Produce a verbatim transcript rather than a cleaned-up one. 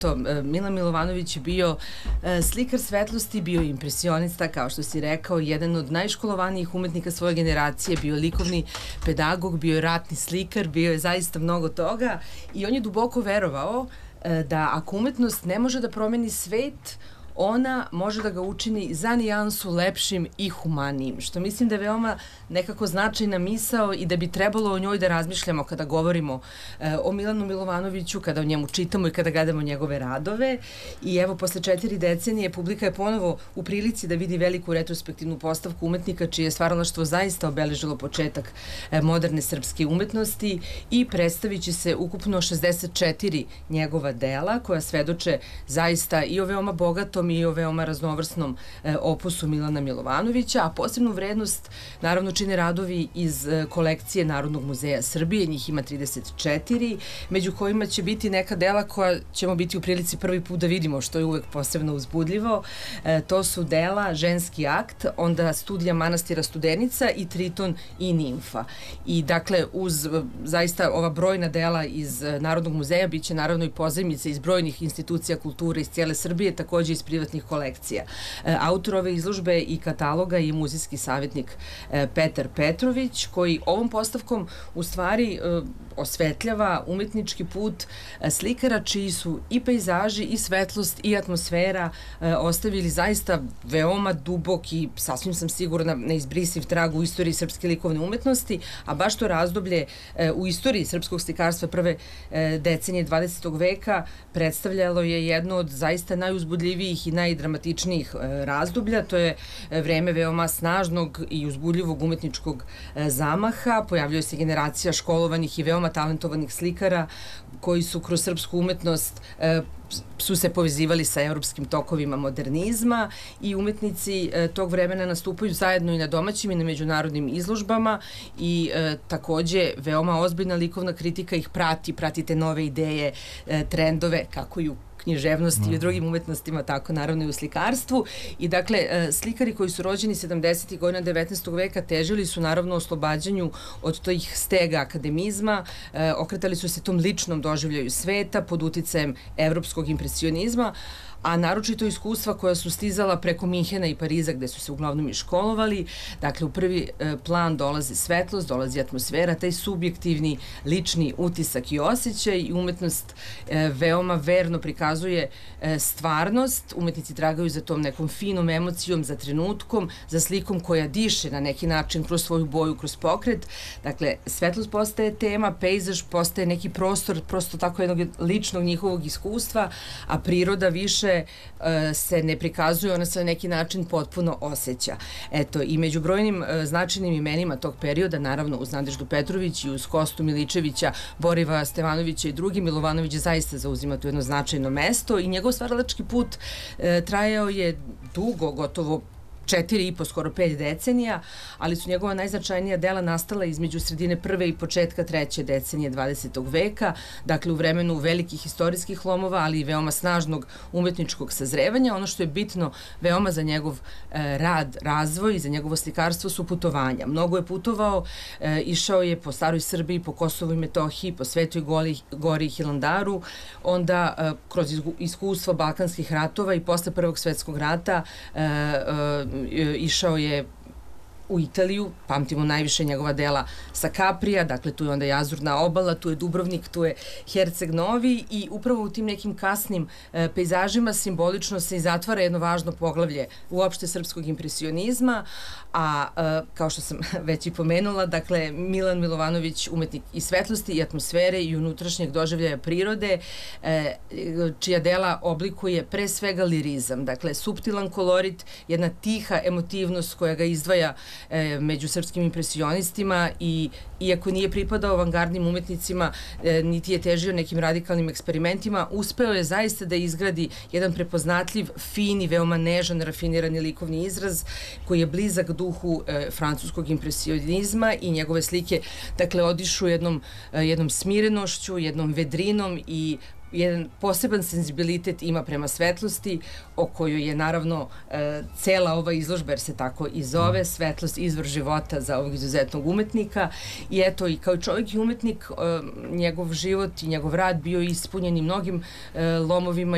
To, Milan Milovanović je bio slikar svetlosti, bio impresionista, kao što si rekao, jedan od najškolovanijih umetnika svoje generacije, bio likovni pedagog, bio je ratni slikar, bio je zaista mnogo toga i on je duboko verovao da ako umetnost ne može da promeni svet, ona može da ga učini za nijansu lepšim i humanijim, što mislim da je veoma nekako značajna misao i da bi trebalo o njoj da razmišljamo kada govorimo e, o Milanu Milovanoviću, kada o njemu čitamo i kada gledamo njegove radove. I evo, posle četiri decenije publika je ponovo u prilici da vidi veliku retrospektivnu postavku umetnika čije je stvaralaštvo zaista obeležilo početak e, moderne srpske umetnosti i predstavit će se ukupno šezdeset četiri njegova dela koja svedoče zaista i o veoma bogatom i o veoma raznovrsnom e, opusu Milana Milovanovića, a posebnu vrednost naravno čine radovi iz e, kolekcije Narodnog muzeja Srbije, njih ima trideset četiri, među kojima će biti neka dela koja ćemo biti u prilici prvi put da vidimo, što je uvek posebno uzbudljivo. E, to su dela Ženski akt, onda Studija manastira Studenica i Triton i Nimfa. I dakle, uz zaista ova brojna dela iz Narodnog muzeja biće naravno i pozajmice iz brojnih institucija kulture iz cijele Srbije, takođe iz privatnih kolekcija. E, autor ove izložbe i kataloga je muzejski savjetnik e, Petar Petrović, koji ovom postavkom u stvari e, osvetljava umetnički put e, slikara čiji su i pejzaži i svetlost i atmosfera e, ostavili zaista veoma dubok i sasvim sam sigurna neizbrisiv trag u istoriji srpske likovne umetnosti, a baš to razdoblje e, u istoriji srpskog slikarstva prve e, decenije dvadesetog veka predstavljalo je jedno od zaista najuzbudljivijih i najdramatičnijih e, razdoblja. To je e, vreme veoma snažnog i uzbudljivog umetničkog e, zamaha. Pojavljuje se generacija školovanih i veoma talentovanih slikara koji su kroz srpsku umetnost e, su se povezivali sa evropskim tokovima modernizma i umetnici e, tog vremena nastupaju zajedno i na domaćim i na međunarodnim izložbama i e, takođe veoma ozbiljna likovna kritika ih prati, pratite nove ideje, e, trendove, kako i u književnosti i u drugim umetnostima, tako naravno i u slikarstvu. I dakle, slikari koji su rođeni sedamdesetih godina devetnaestog veka težili su naravno oslobađanju od tih stega akademizma, okretali su se tom ličnom doživljaju sveta pod uticajem evropskog impresionizma, a naročito iskustva koja su stizala preko Minhena i Pariza gde su se uglavnom i školovali. Dakle, u prvi e, plan dolazi svetlost, dolazi atmosfera, taj subjektivni lični utisak i osjećaj i umetnost e, veoma verno prikazuje e, stvarnost. Umetnici tragaju za tom nekom finom emocijom, za trenutkom, za slikom koja diše na neki način kroz svoju boju, kroz pokret. Dakle, svetlost postaje tema, pejzaž postaje neki prostor, prosto tako jednog ličnog njihovog iskustva, a priroda više se ne prikazuje, ona se na neki način potpuno osjeća. Eto, i među brojnim značajnim imenima tog perioda, naravno uz Nadeždu Petrović i uz Kostu Miličevića, Boriva Stevanovića i drugi, Milovanović zaista zauzima tu jedno značajno mesto i njegov stvaralački put e, trajao je dugo, gotovo četiri i po, skoro pet decenija, ali su njegova najznačajnija dela nastala između sredine prve i početka treće decenije dvadesetog veka, dakle u vremenu velikih istorijskih lomova, ali i veoma snažnog umetničkog sazrevanja. Ono što je bitno veoma za njegov e, rad, razvoj i za njegovo slikarstvo su putovanja. Mnogo je putovao, e, išao je po staroj Srbiji, po Kosovu i Metohiji, po Svetoj gori, gori i Hilandaru, onda e, kroz iskustvo Balkanskih ratova i posle Prvog svetskog rata e, e, išao je u Italiju, pamtimo najviše njegova dela sa Kaprija, dakle tu je onda i Azurna obala, tu je Dubrovnik, tu je Herceg Novi i upravo u tim nekim kasnim e, pejzažima simbolično se i zatvara jedno važno poglavlje uopšte srpskog impresionizma, a e, kao što sam već i pomenula, dakle Milan Milovanović, umetnik i svetlosti i atmosfere i unutrašnjeg doživljaja prirode, e, čija dela oblikuje pre svega lirizam, dakle suptilan kolorit, jedna tiha emotivnost koja ga izdvaja e, među srpskim impresionistima i iako nije pripadao avangardnim umetnicima, e, niti je težio nekim radikalnim eksperimentima, uspeo je zaista da izgradi jedan prepoznatljiv, fin i veoma nežan, rafinirani likovni izraz koji je blizak duhu e, francuskog impresionizma i njegove slike, dakle, odišu jednom, e, jednom smirenošću, jednom vedrinom i jedan poseban senzibilitet ima prema svetlosti, o kojoj je naravno e, cela ova izložba, jer se tako i zove, svetlost, izvor života za ovog izuzetnog umetnika. I eto, i kao čovjek i umetnik, e, njegov život i njegov rad bio ispunjen i mnogim e, lomovima